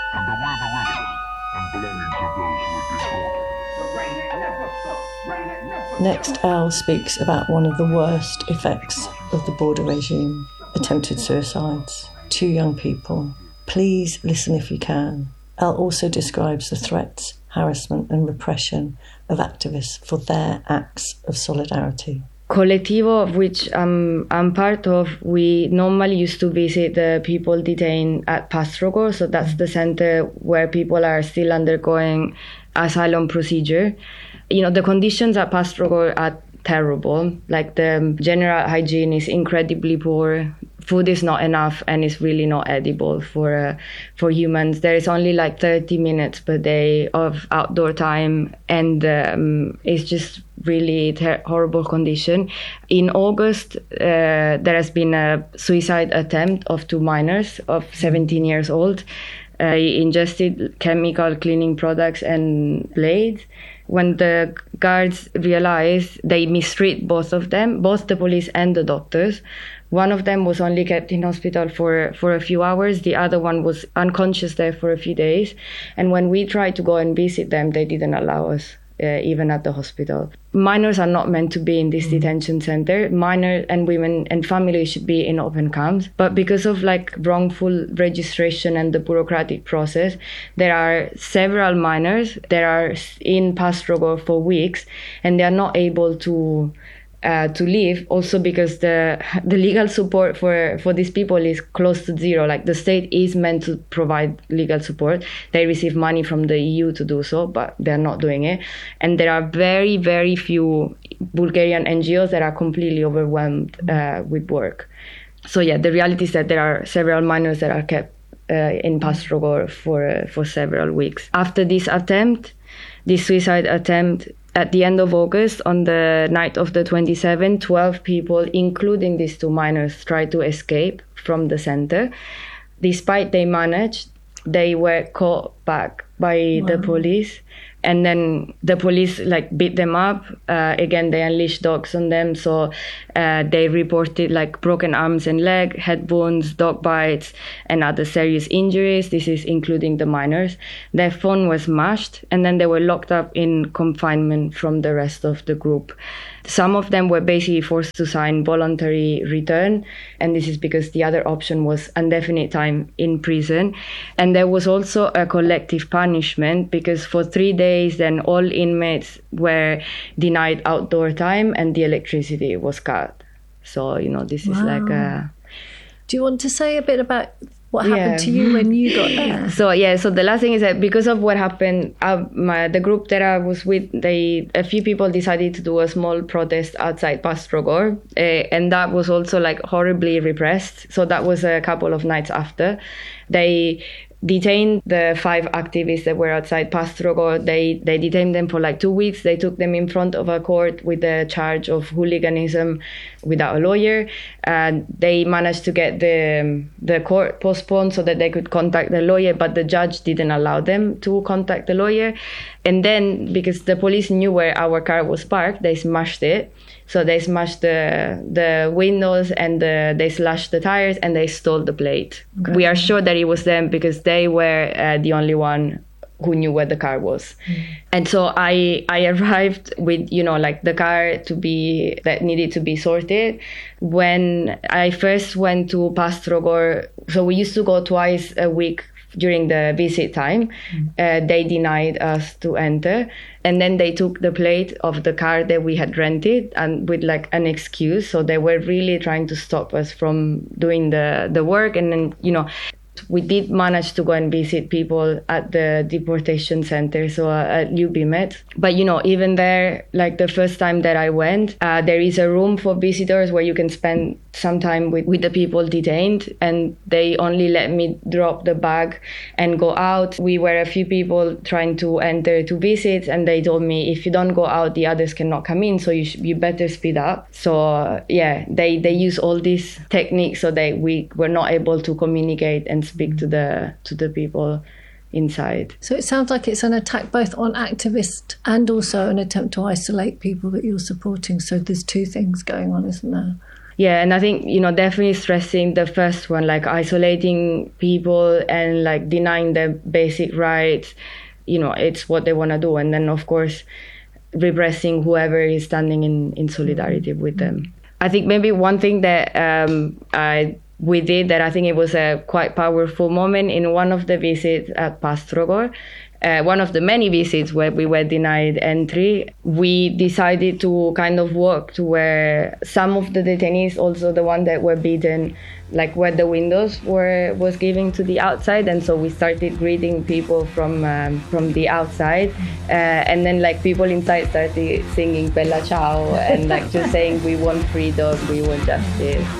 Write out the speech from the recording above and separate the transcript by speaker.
Speaker 1: and beware the relics and belongings of those who have been caught.
Speaker 2: Next, Al speaks about one of the worst effects of the border regime, attempted suicides. 2 young people. Please listen if you can. Al also describes the threats, harassment and repression of activists for their acts of solidarity.
Speaker 3: Colectivo, of which I'm part of, we normally used to visit the people detained at Pastrogor, so that's the center where people are still undergoing asylum procedure. You know, the conditions at Pastrogor are terrible. Like, the general hygiene is incredibly poor. Food is not enough and it's really not edible for humans. There is only like 30 minutes per day of outdoor time, and it's just really horrible condition. In August, there has been a suicide attempt of 2 minors of 17 years old. They ingested chemical cleaning products and blades. When the guards realized, they mistreat both of them, both the police and the doctors. One of them was only kept in hospital for a few hours. The other one was unconscious there for a few days. And when we tried to go and visit them, they didn't allow us, even at the hospital. Minors are not meant to be in this detention center. Minors and women and families should be in open camps. But because of like wrongful registration and the bureaucratic process, there are several minors that are in Pastrogor for weeks, and they are not able to leave, also because the legal support for these people is close to zero. Like, the state is meant to provide legal support. They receive money from the EU to do so, but they're not doing it. And there are very, very few Bulgarian NGOs that are completely overwhelmed with work. So yeah, the reality is that there are several minors that are kept in Pastrogor for several weeks. After this suicide attempt, at the end of August, on the night of the 27th, 12 people, including these 2 minors, tried to escape from the center. Despite they managed, they were caught back by the police. And then the police beat them up. Again, they unleashed dogs on them. So they reported broken arms and leg, head wounds, dog bites, and other serious injuries. This is including the minors. Their phone was smashed, and then they were locked up in confinement from the rest of the group. Some of them were basically forced to sign voluntary return, and this is because the other option was indefinite time in prison. And there was also a collective punishment, because for 3 days then all inmates were denied outdoor time and the electricity was cut. So, this is like a...
Speaker 4: Do you want to say a bit about what happened to you when you got there?
Speaker 3: So the last thing is that because of what happened, the group that I was with, a few people decided to do a small protest outside Pastrogor, and that was also horribly repressed. So that was a couple of nights after. They detained the 5 activists that were outside Pastrogor. They detained them for 2 weeks. They took them in front of a court with the charge of hooliganism without a lawyer. And they managed to get the court postponed so that they could contact the lawyer, but the judge didn't allow them to contact the lawyer. And then, because the police knew where our car was parked, they smashed it. So they smashed the windows and they slashed the tires and they stole the plate. Okay. We are sure that it was them because they were the only one who knew where the car was. And so I arrived with, the car that needed to be sorted. When I first went to Pastrogor, so we used to go twice a week during the visit time. They denied us to enter. And then they took the plate of the car that we had rented and with an excuse. So they were really trying to stop us from doing the work. And then, we did manage to go and visit people at the deportation center, so at Ljubimet. But, even there, the first time that I went, there is a room for visitors where you can spend some time with the people detained, and they only let me drop the bag and go out. We were a few people trying to enter to visit, and they told me, if you don't go out, the others cannot come in, so you better speed up. So, they use all these techniques so that we were not able to communicate and speak to the people inside.
Speaker 4: So it sounds like it's an attack both on activists and also an attempt to isolate people that you're supporting. So there's 2 things going on, isn't there?
Speaker 3: Yeah, and I think, definitely stressing the first one, like isolating people and like denying their basic rights, it's what they want to do. And then, of course, repressing whoever is standing in solidarity with them. I think maybe one thing that we did that I think it was a quite powerful moment in one of the visits at Pastrogor, one of the many visits where we were denied entry, we decided to kind of walk to where some of the detainees, also the ones that were beaten, like where the windows was giving to the outside, and so we started greeting people from the outside, and then like people inside started singing Bella Ciao and like just saying we want freedom, we want justice.